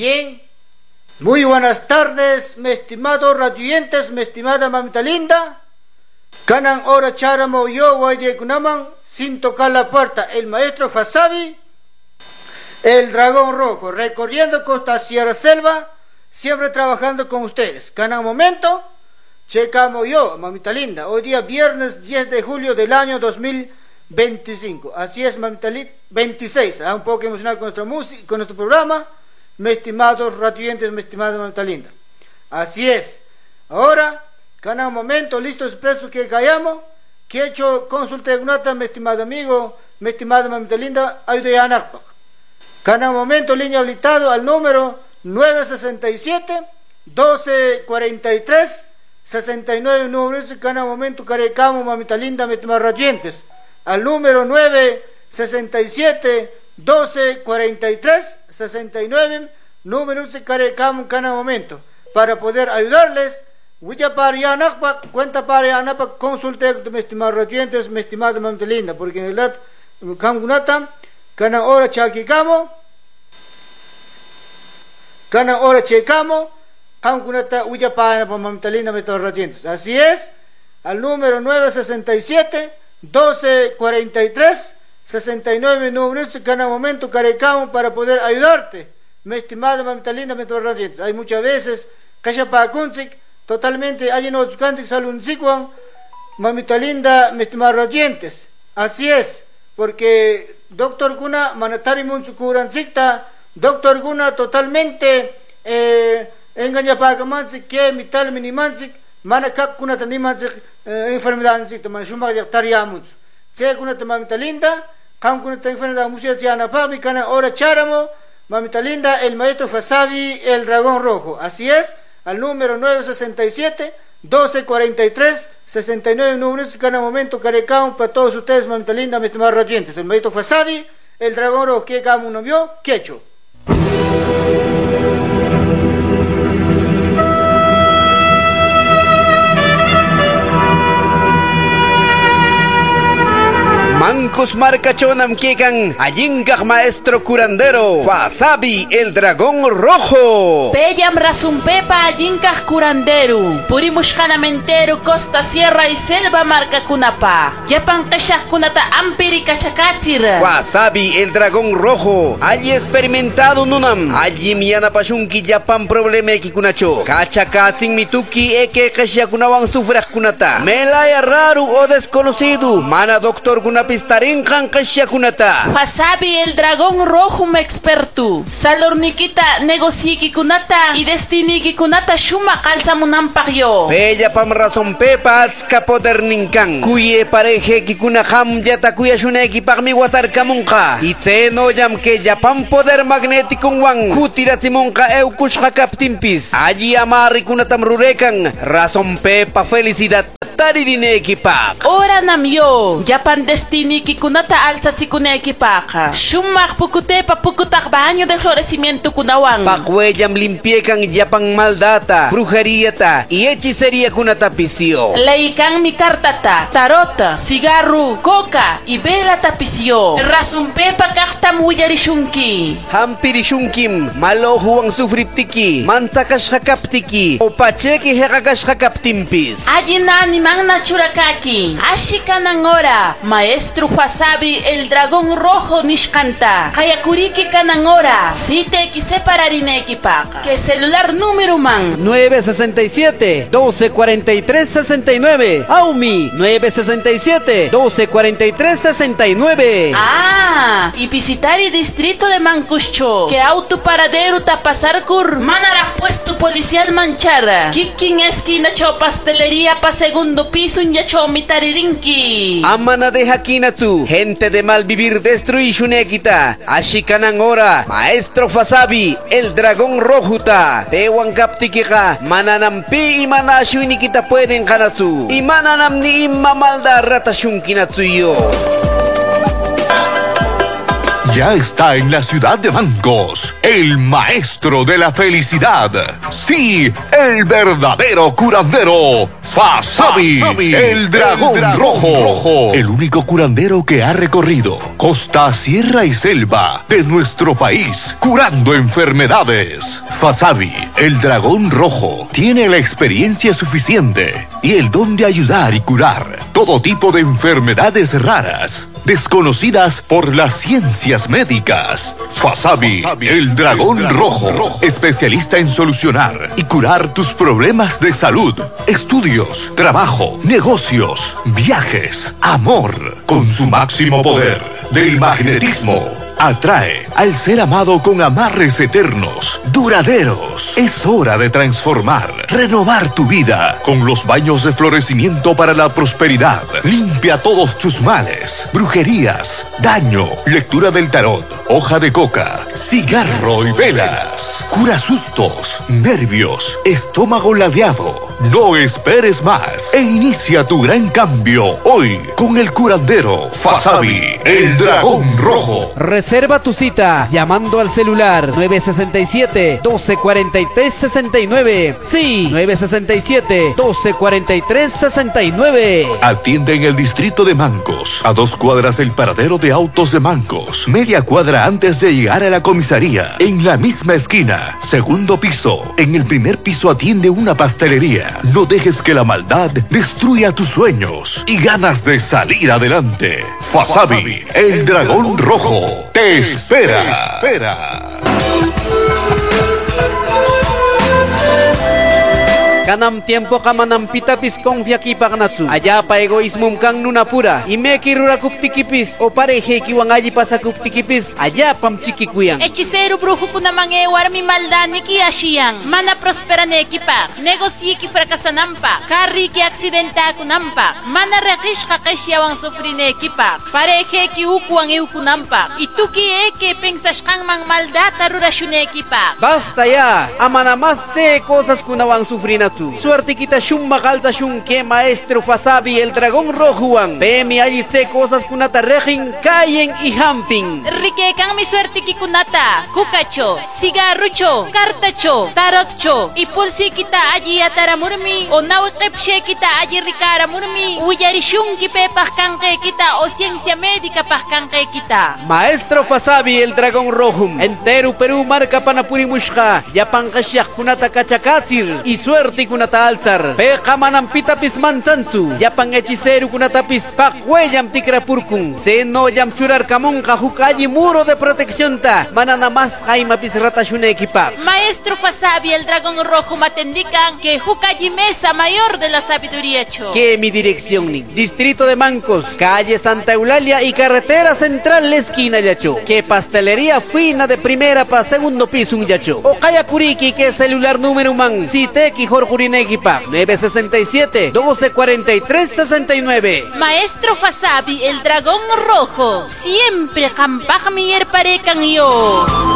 Bien. Muy buenas tardes, mi estimado radioyentes, mi estimada mamita linda. Canan hora charamo yo voy de Kunaman sin tocar la puerta. El maestro Fasabi, el dragón rojo, recorriendo Costa Sierra Selva, siempre trabajando con ustedes. Canan momento, checamos yo, mamita linda. Hoy día viernes 10 de julio del año 2025. Así es, mamita linda. 26, un poco emocionado con nuestra música, con nuestro programa. Mis estimados radioyentes, mi estimada mamita linda. Así es. Ahora, cada momento, listo, expreso que callamos, que he hecho consulta de nota, mi estimado amigo, mi estimada mamita linda, ayude a Anakpak. Cada momento, línea habilitado al número 967-1243-69, número, cada momento, carecamo, mamita linda, mi estimada radioyentes, al número 967-1243-69, número se carecamos en cada momento, para poder ayudarles. Huya para Yanakpak, cuenta para Yanakpak, consulte de mis estimados radioyentes, mi estimada mamita linda, porque en realidad, Kamgunata, cada hora chakikamo, cada hora checamos, Kamgunata, huya para mamita linda, mis estimados radioyentes. Así es, al número 967-1243-69, número en cada momento carecamos para poder ayudarte, mi estimada mamita linda, mis estimados radioyentes. Hay muchas veces, Kashapa Kunsik, totalmente hay en otros cantos salunzikuan, mamita linda, mis estimados radioyentes. Así es, porque doctor Guna manatari munsukuranzikta, doctor Guna totalmente engañapagamanzik, que mital minimanzik, manakak kuna tanimanzik enfermedad anzikta, manshuma yaktariamunz. Se kuna mamita linda, kam kuna enfermedad musia tianapami, kana ora charamo, mamita linda, el maestro Fasabi, el dragón rojo. Así es. Al número 967-1243-69, números cada momento carecamos para todos ustedes, mamita linda, mis estimados radioyentes. El maestro Fasabi, el dragón rojo, que cada uno vio, que hecho. Mancos marcachonam kekan allinkak maestro curandero Fasabi el dragón rojo. Peyam rasumpepa allinkak curandero purimushkanamentero Costa Sierra y Selva marca kunapa. Yapan kashak kunata ampiri kachakatsir. Fasabi el dragón rojo allí experimentado nunam allí miana pashunki yapan problema kikunacho kachakatsin mituki eke kashakunawan sufrak kunata melaya raro o desconocido mana doctor kunapi Tarinkan kashakunata. Fasabi el dragón rojo me experto. Salornikita negociiki kunata y destiniki kunata shuma kalsamunampagyo. Bella pam razón pepa atska poder ninkan. Kuye pareje kikuna ham yata kuya shuneki pagmi watar kamunka. Itzeno yam que yapam poder magnético wang. Kutiratimunka eukush hakaptimpis. Allí amari kunatam rurekan. Razón pepa felicidad. Taririneki pak. Ora namyo. Yapan destiny kunata alza sikuneki paka. Shumak pukutepa pukutak baño de florecimiento kunawang. Pakweyam limpiekan yapang maldata, brujería ta y hechicería kunata pisio. Leikan mi cartata, tarota, cigarro, coca y vela tapicio. Rasumpepa kaktam huyarishunki. Hampirishunkim, malohuang sufriptiki, mantakas hakaptiki, o pacheki hekakas hakaptimpis. Ayinani mang nachurakaki. Ashikanangora, maestro Fasabi el dragón rojo nishkanta. Kayakuriki kanangora. Si te quise pararineki paka. Que celular número man. 967-1243-69. Aumi 967-1243-69. Ah, y visitar el distrito de Mancucho. Que auto paradero ta pasar cur. Manara puesto policial manchara. Kikin esquina cho pastelería pa segundo piso un yacho mitaririnki. Amana de Hakinatsu, gente de mal vivir destruishunekita. Ashikanangora, maestro Fasabi, el dragón rojuta. Tewan kaptikika, mananampi y manashunikita pueden kanatsu. Y mananam ni imma malda ratashunkinatsu yo. Ya está en la ciudad de Mancos, el maestro de la felicidad. Sí, el verdadero curandero, Fasabi, el dragón rojo. El único curandero que ha recorrido costa, sierra y selva de nuestro país, curando enfermedades. Fasabi, el dragón rojo, tiene la experiencia suficiente y el don de ayudar y curar todo tipo de enfermedades raras, desconocidas por las ciencias médicas. Fasabi, el dragón rojo, especialista en solucionar y curar tus problemas de salud, estudios, trabajo, negocios, viajes, amor. Con su máximo poder del magnetismo, atrae al ser amado con amarres eternos, duraderos. Es hora de transformar, renovar tu vida con los baños de florecimiento para la prosperidad. Limpia todos tus males, brujerías, daño, lectura del tarot, hoja de coca, cigarro y velas. Cura sustos, nervios, estómago ladeado. No esperes más e inicia tu gran cambio hoy con el curandero Fasabi, el dragón rojo. Reserva tu cita llamando al celular 967-1243-69. Sí, 967-1243-69. Atiende en el distrito de Mancos, a 2 cuadras del paradero de autos de Mancos, media cuadra antes de llegar a la comisaría. En la misma esquina, segundo piso. En el primer piso atiende una pastelería. No dejes que la maldad destruya tus sueños y ganas de salir adelante. Fasabi, el dragón rojo, te espera. Kanam tiempo kamanam pitapis confia kipagnatsu. Allá pa egoísmo kang nunapura. Y me kirura kuptikipis. O pareje kiwangaji pasa kuptikipis. Allá pam chikikuyang. Hechicero brujo kunamang ewar mi maldad ni kiashiang. Mana prospera ne ekipa. Negocie ki fracasanampa. Carri ki accidenta kunampa. Mana rekish kakeshiawang sufri ne ekipa. Pareje ki ukuang eukunampa. Y tu ki eke pensas kang mang maldad arurashune ekipa. Basta ya. Amana más de cosas kunawang sufrinatsu. Suerte kita shun makalza shun que maestro Fasabi el dragón rojuan. Pemi allí se cosas kunata rejin, cayen y hamping. Rike kang mi suerte ki kunata. Kukacho, cigarrucho, cartacho, tarotcho. Y pulsi kita allí ataramurmi. O nawikepshe kita allí rikaramurmi. Uyari shun ki pepah kangke kita. O ciencia médica pah kangke kita. Maestro Fasabi el dragón rojum. Entero Perú marca panapuri mushka. Yapan kasyak kunata kachakatsir. Y suerte kunata alzar. Peja manam pitapis manzanzu. Yapan hechicero kunatapis pacuellam tikrapurkun. Se no yam churar kamonka hukayi muro de protección ta. Manana más jaimapis ratashune equipa. Maestro Fasabi el dragón rojo matendican que hukayi mesa mayor de la sabiduría cho. Que mi dirección ni. Distrito de Mancos, calle Santa Eulalia y carretera central la esquina yacho. Que pastelería fina de primera pa segundo piso un yacho. O kaya kuriki que celular número man. Siteki Jorjurinegipa 967-1243-69. Maestro Fasabi el dragón rojo. Siempre campaj mi parecan yo.